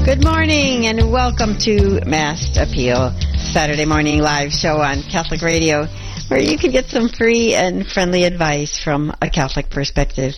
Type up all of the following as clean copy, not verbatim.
Good morning and welcome to Mass Appeal, Saturday morning live show on Catholic Radio, where you can get some free and friendly advice from a Catholic perspective.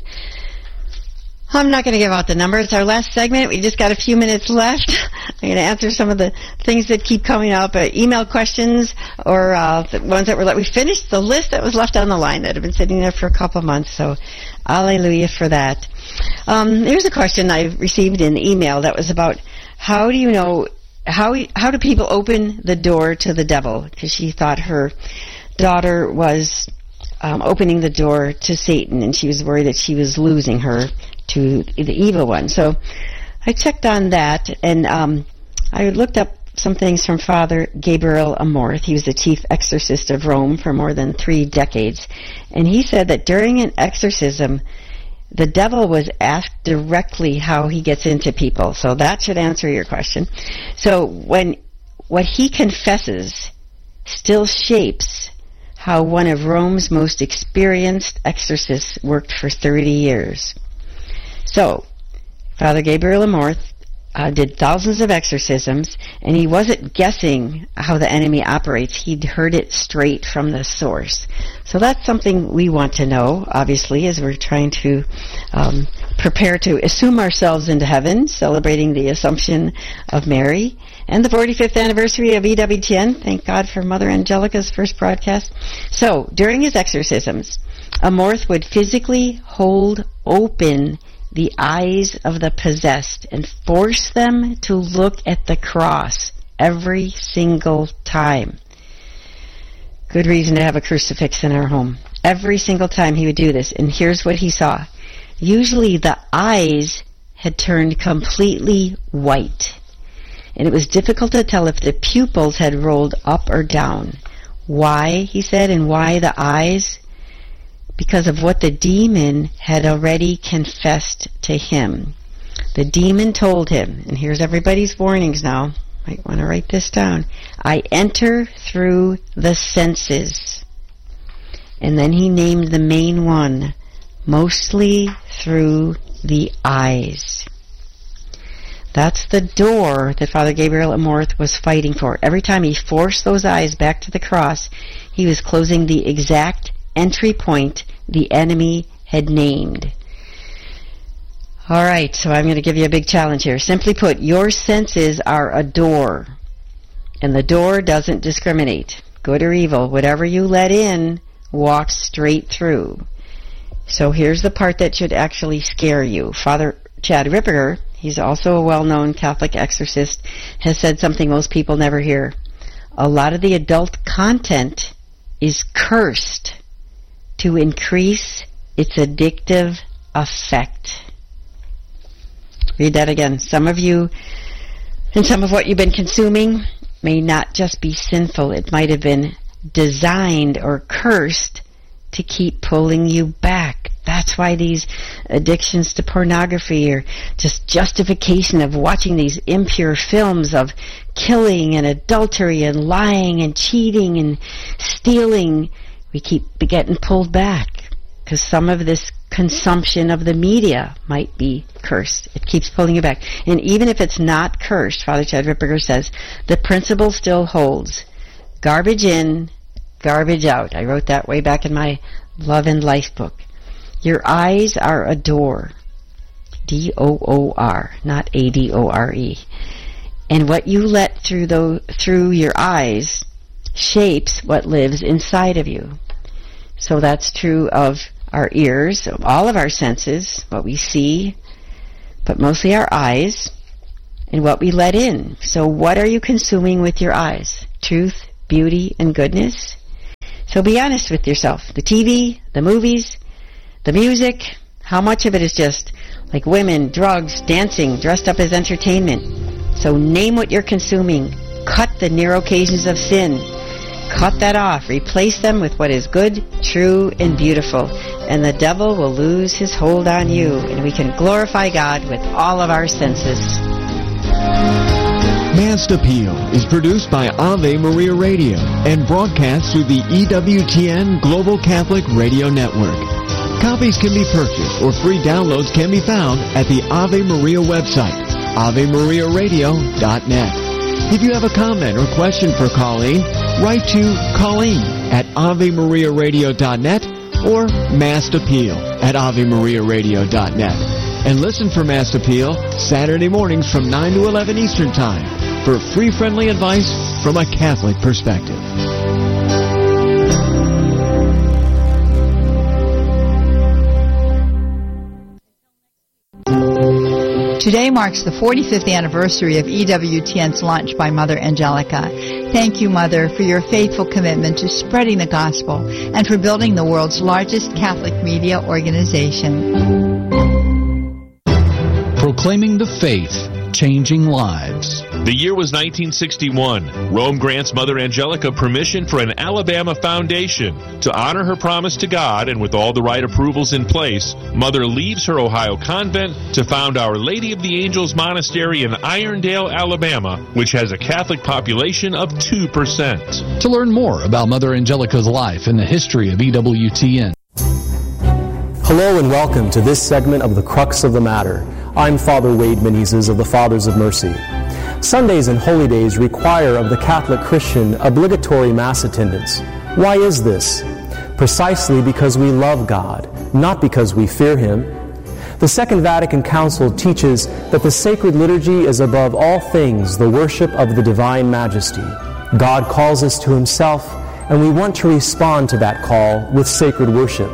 I'm not going to give out the number. It's our last segment. We just got a few minutes left. I'm going to answer some of the things that keep coming up, email questions or the ones that were we finished the list that was left on the line that had been sitting there for a couple of months, so hallelujah for that. Here's a question I received in email that was about how do you know, how do people open the door to the devil? Because she thought her daughter was opening the door to Satan, and she was worried that she was losing her to the evil one. So I checked on that, and I looked up some things from Father Gabriel Amorth. He was the chief exorcist of Rome for more than 3 decades, and he said that during an exorcism, the devil was asked directly how he gets into people. So that should answer your question. So when what he confesses still shapes how one of Rome's most experienced exorcists worked for 30 years. So, Father Gabriel Amorth did thousands of exorcisms, and he wasn't guessing how the enemy operates. He'd heard it straight from the source. So that's something we want to know, obviously, as we're trying to prepare to assume ourselves into heaven, celebrating the Assumption of Mary, and the 45th anniversary of EWTN. Thank God for Mother Angelica's first broadcast. So, during his exorcisms, Amorth would physically hold open the eyes of the possessed and force them to look at the cross every single time. Good reason to have a crucifix in our home. Every single time he would do this, and here's what he saw. Usually the eyes had turned completely white, and it was difficult to tell if the pupils had rolled up or down. Why, he said, and why the eyes? Because of what the demon had already confessed to him. The demon told him, and here's everybody's warnings now, might want to write this down, I enter through the senses. And then he named the main one, mostly through the eyes. That's the door that Father Gabriel Amorth was fighting for. Every time he forced those eyes back to the cross, he was closing the exact entry point the enemy had named. All right, so I'm going to give you a big challenge here. Simply put, your senses are a door, and the door doesn't discriminate. Good or evil, whatever you let in walks straight through. So here's the part that should actually scare you. Father Chad Ripperger, he's also a well-known Catholic exorcist, has said something most people never hear. A lot of the adult content is cursed to increase its addictive effect. Read that again. Some of you, and some of what you've been consuming may not just be sinful. It might have been designed or cursed to keep pulling you back. That's why these addictions to pornography are just justification of watching these impure films of killing and adultery and lying and cheating and stealing. We keep getting pulled back because some of this consumption of the media might be cursed. It keeps pulling you back. And even if it's not cursed, Father Chad Ripperger says, the principle still holds. Garbage in, garbage out. I wrote that way back in my Love and Life book. Your eyes are a door. D-O-O-R, not A-D-O-R-E. And what you let through your eyes shapes what lives inside of you. So that's true of our ears, of all of our senses, what we see, but mostly our eyes, and what we let in. So what are you consuming with your eyes? Truth, beauty, and goodness? So be honest with yourself. The TV, the movies, the music, how much of it is just like women, drugs, dancing, dressed up as entertainment? So name what you're consuming. Cut the near occasions of sin. Cut that off. Replace them with what is good, true, and beautiful. And the devil will lose his hold on you. And we can glorify God with all of our senses. Mass Appeal is produced by Ave Maria Radio and broadcast through the EWTN Global Catholic Radio Network. Copies can be purchased or free downloads can be found at the Ave Maria website, AveMariaRadio.net. If you have a comment or question for Colleen, write to Colleen at AveMariaRadio.net or Mass Appeal at AveMariaRadio.net. And listen for Mass Appeal Saturday mornings from 9 to 11 Eastern Time for free, friendly advice from a Catholic perspective. Today marks the 45th anniversary of EWTN's launch by Mother Angelica. Thank you, Mother, for your faithful commitment to spreading the gospel and for building the world's largest Catholic media organization. Proclaiming the faith, changing lives. The year was 1961. Rome grants Mother Angelica permission for an Alabama foundation. To honor her promise to God and with all the right approvals in place, Mother leaves her Ohio convent to found Our Lady of the Angels Monastery in Irondale, Alabama, which has a Catholic population of 2%. To learn more about Mother Angelica's life and the history of EWTN. Hello and welcome to this segment of The Crux of the Matter. I'm Father Wade Menezes of the Fathers of Mercy. Sundays and holy days require of the Catholic Christian obligatory Mass attendance. Why is this? Precisely because we love God, not because we fear Him. The Second Vatican Council teaches that the sacred liturgy is above all things the worship of the Divine Majesty. God calls us to Himself, and we want to respond to that call with sacred worship.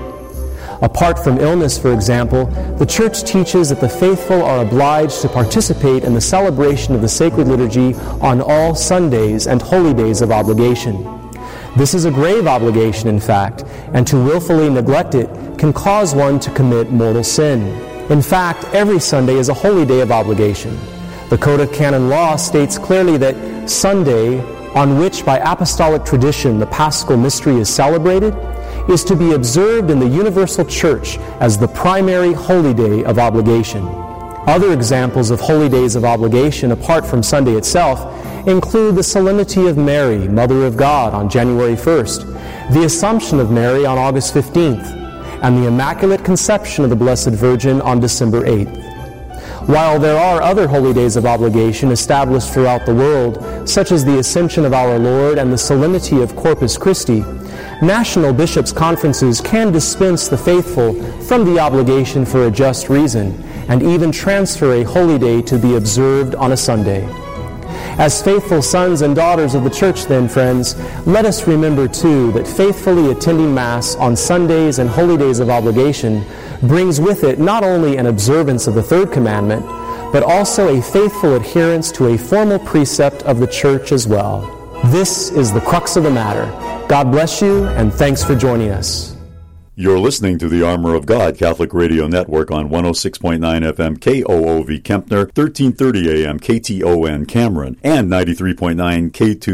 Apart from illness, for example, the Church teaches that the faithful are obliged to participate in the celebration of the sacred liturgy on all Sundays and holy days of obligation. This is a grave obligation, in fact, and to willfully neglect it can cause one to commit mortal sin. In fact, every Sunday is a holy day of obligation. The Code of Canon Law states clearly that Sunday, on which by apostolic tradition the Paschal Mystery is celebrated, is to be observed in the universal Church as the primary holy day of obligation. Other examples of holy days of obligation apart from Sunday itself include the Solemnity of Mary, Mother of God, on January 1st, the Assumption of Mary on August 15th, and the Immaculate Conception of the Blessed Virgin on December 8th. While there are other holy days of obligation established throughout the world, such as the Ascension of our Lord and the Solemnity of Corpus Christi, national bishops' conferences can dispense the faithful from the obligation for a just reason, and even transfer a holy day to be observed on a Sunday. As faithful sons and daughters of the Church, then, friends, let us remember, too, that faithfully attending Mass on Sundays and holy days of obligation brings with it not only an observance of the third commandment, but also a faithful adherence to a formal precept of the Church as well. This is the crux of the matter. God bless you, and thanks for joining us. You're listening to the Armor of God Catholic Radio Network on 106.9 FM KOOV Kempner, 1330 AM KTON Cameron, and 93.9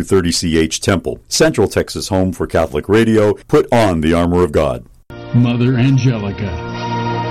K230CH Temple. Central Texas home for Catholic Radio. Put on the Armor of God. Mother Angelica.